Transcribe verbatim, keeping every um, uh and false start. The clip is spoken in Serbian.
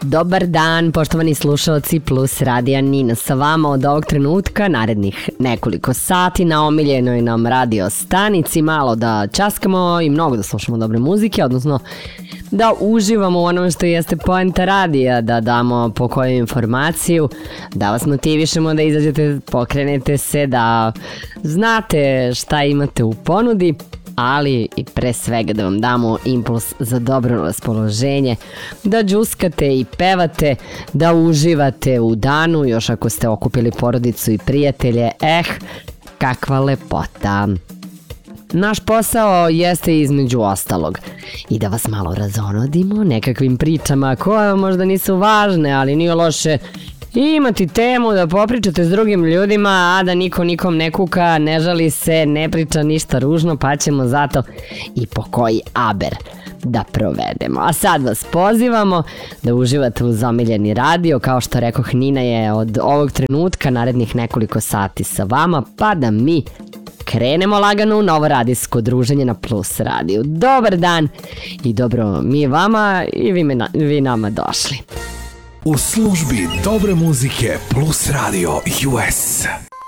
Dobar dan, poštovani slušalci Plus Radija Nina sa vama od ovog trenutka, narednih nekoliko sati na omiljenoj nam radio stanici, malo da časkamo i mnogo da slušamo dobre muzike, odnosno da uživamo u onome što jeste poenta radija, da damo po koju informaciju, da vas motivišemo da izađete, pokrenete se, da znate šta imate u ponudi, ali i pre svega da vam damo impuls za dobro raspoloženje, da džuskate i pevate, da uživate u danu, još ako ste okupili porodicu i prijatelje, eh, kakva lepota. Naš posao jeste između ostalog i da vas malo razonodimo nekakvim pričama koje možda nisu važne, ali nije loše imati temu da popričate s drugim ljudima, a da niko nikom ne kuka, ne žali se, ne priča ništa ružno, pa ćemo zato i po koji aber da provedemo. A sad vas pozivamo da uživate uz omiljeni radio, kao što rekoh, Nina je od ovog trenutka narednih nekoliko sati sa vama, pa da mi krenemo lagano u novo radijsko druženje na Plus radiju. Dobar dan i dobro mi vama i vi, me na, vi nama došli. U službi dobre muzike Plus Radio U S.